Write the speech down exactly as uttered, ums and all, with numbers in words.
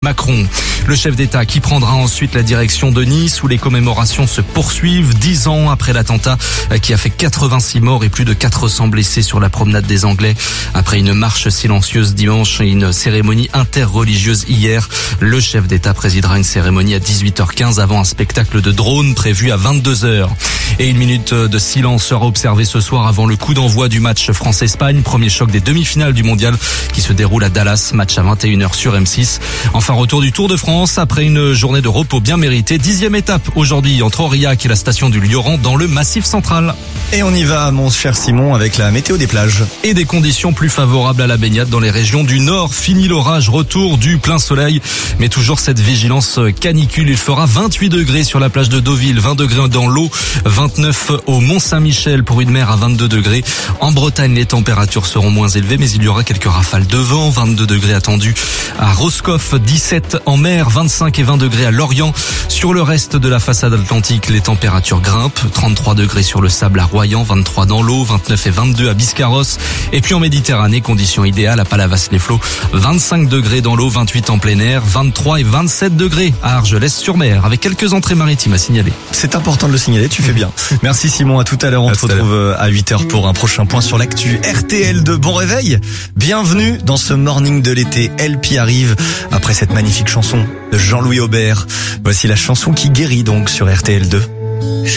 Macron. Le chef d'État qui prendra ensuite la direction de Nice où les commémorations se poursuivent dix ans après l'attentat qui a fait quatre-vingt-six morts et plus de quatre cents blessés sur la promenade des Anglais. Après une marche silencieuse dimanche et une cérémonie interreligieuse hier, le chef d'État présidera une cérémonie à dix-huit heures quinze avant un spectacle de drone prévu à vingt-deux heures. Et une minute de silence sera observée ce soir avant le coup d'envoi du match France-Espagne, premier choc des demi-finales du mondial qui se déroule à Dallas, match à vingt et une heures sur M six. Enfin, retour du Tour de France après une journée de repos bien méritée. Dixième étape aujourd'hui entre Aurillac et la station du Lioran dans le Massif central. Et on y va, mon cher Simon, avec la météo des plages. Et des conditions plus favorables à la baignade dans les régions du nord. Fini l'orage, retour du plein soleil, mais toujours cette vigilance canicule. Il fera vingt-huit degrés sur la plage de Deauville, vingt degrés dans l'eau, vingt-neuf au Mont-Saint-Michel pour une mer à vingt-deux degrés. En Bretagne, les températures seront moins élevées, mais il y aura quelques rafales de vent. vingt-deux degrés attendus à Roscoff, dix-sept en mer, vingt-cinq et vingt degrés à Lorient. Sur le reste de la façade atlantique, les températures grimpent. trente-trois degrés sur le sable à Royan, vingt-trois dans l'eau, vingt-neuf et vingt-deux à Biscarrosse. Et puis en Méditerranée, conditions idéales à Palavas-les-Flots, vingt-cinq degrés dans l'eau, vingt-huit en plein air, vingt-trois et vingt-sept degrés à Argelès-sur-Mer, avec quelques entrées maritimes à signaler. C'est important de le signaler, tu fais bien. Merci Simon, à tout à l'heure. On à se retrouve à huit heures pour un prochain point sur l'actu R T L deux. Bon réveil, bienvenue dans ce morning de l'été. L P arrive après cette magnifique chanson de Jean-Louis Aubert. Voici la chanson qui guérit donc sur R T L deux.